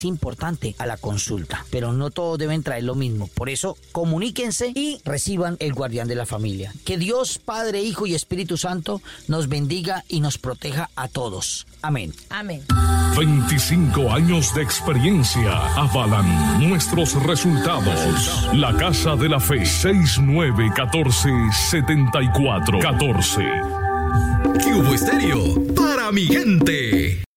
importante a la consulta, pero no todos deben traer lo mismo. Por eso, comuníquense y reciban el guardián de la familia. Que Dios, Padre, Hijo y Espíritu Santo nos bendiga y nos proteja a todos. Amén. Amén. 25 años de experiencia avalan nuestros resultados. La Casa de la Fe, 6914-7414. ¿Qué hubo, Estéreo? Para mi gente.